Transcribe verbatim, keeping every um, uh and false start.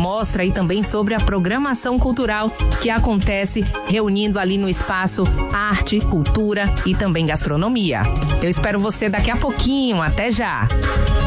mostra e também sobre a programação cultural que acontece reunindo ali no espaço arte, cultura e também gastronomia. Eu espero você daqui a pouquinho. Até já!